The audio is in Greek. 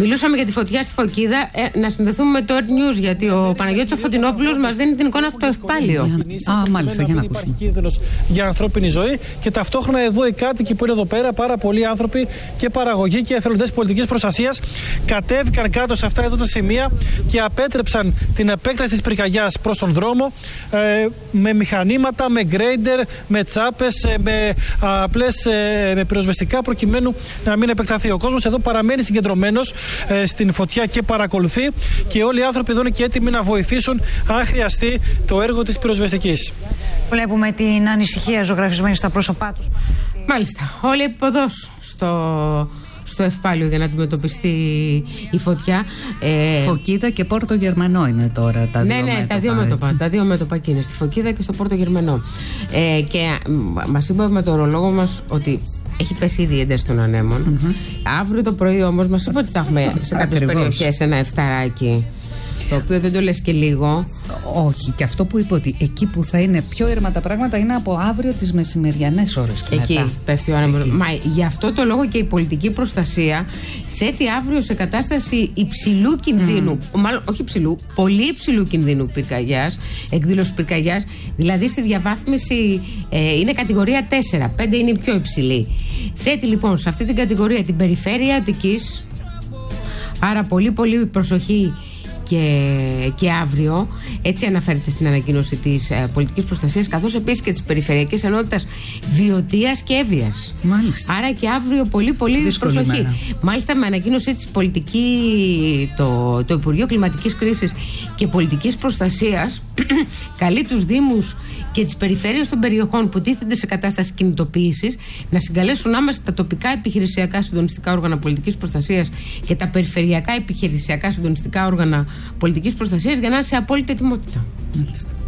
Μιλούσαμε για τη φωτιά στη Φωκίδα. Να συνδεθούμε με το Earth News, γιατί ο Παναγιώτης ο Φωτεινόπουλος μας δίνει την εικόνα από το Ευπάλιο. Μάλιστα, για να ακούσουμε. Υπάρχει κίνδυνος για ανθρώπινη ζωή και ταυτόχρονα εδώ οι κάτοικοι που είναι εδώ πέρα, πάρα πολλοί άνθρωποι και παραγωγοί και εθελοντές πολιτικής προστασίας, κατέβηκαν κάτω σε αυτά εδώ τα σημεία και απέτρεψαν την επέκταση της πυρκαγιάς προς τον δρόμο με μηχανήματα, με γκρέιντερ, με τσάπες, με πυροσβεστικά, προκειμένου να μην επεκταθεί. Ο κόσμος εδώ παραμένει συγκεντρωμένος στην φωτιά και παρακολουθεί, και όλοι οι άνθρωποι εδώ είναι και έτοιμοι να βοηθήσουν αν χρειαστεί το έργο της πυροσβεστικής. Βλέπουμε την ανησυχία ζωγραφισμένη στα πρόσωπά τους. Μάλιστα. Όλοι επιδός στο Ευπάλιο για να αντιμετωπιστεί η φωτιά. Φωκίδα και Πόρτο Γερμανό είναι τώρα τα δύο μέτωπα. Ναι, τα δύο μέτωπα εκεί είναι, στη Φωκίδα και στο Πόρτο Γερμανό. Και μας είπε ο μετεωρολόγο μας ότι έχει πέσει ήδη η ένταση των ανέμων. Αύριο το πρωί όμως μας είπε ότι θα έχουμε σε κάποιες περιοχές ένα εφταράκι, το οποίο δεν το λες και λίγο. Όχι, και αυτό που είπε ότι εκεί που θα είναι πιο ήρεμα τα πράγματα είναι από αύριο τις μεσημεριανές ώρες. Εκεί μετά πέφτει ο άνεμος. Μα γι' αυτό το λόγο και η πολιτική προστασία θέτει αύριο σε κατάσταση υψηλού κινδύνου, μάλλον όχι υψηλού, πολύ υψηλού κινδύνου πυρκαγιάς, εκδήλωση πυρκαγιάς. Δηλαδή στη διαβάθμιση είναι κατηγορία 4, 5 είναι η πιο υψηλή. Θέτει λοιπόν σε αυτή την κατηγορία την περιφέρεια Αττικής. Άρα πολύ πολύ προσοχή και αύριο, έτσι αναφέρεται στην ανακοίνωση της πολιτικής προστασίας, καθώς επίσης και της περιφερειακής ενότητας Βιωτίας και Εύβοιας. Μάλιστα. Άρα και αύριο πολύ πολύ προσοχή. Μέρα. Μάλιστα με ανακοίνωση της το Υπουργείο Κλιματικής Κρίσης και Πολιτικής Προστασίας καλεί τους Δήμους και τις περιφέρειες των περιοχών που τίθενται σε κατάσταση κινητοποίησης να συγκαλέσουν άμεσα τα τοπικά επιχειρησιακά συντονιστικά όργανα πολιτικής προστασίας και τα περιφερειακά επιχειρησιακά συντονιστικά όργανα πολιτικής προστασίας για να είναι σε απόλυτη ετοιμότητα.